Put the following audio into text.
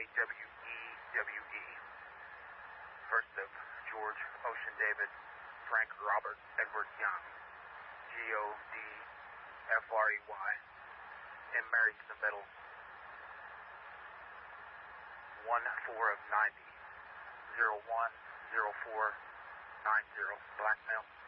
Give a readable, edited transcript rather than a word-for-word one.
G-A-W-E-W-E. First of George Ocean David Frank Robert Edward Young, G-O-D-F-R-E-Y, and married to the middle. 1-4 of 90, 01-04-90, black male.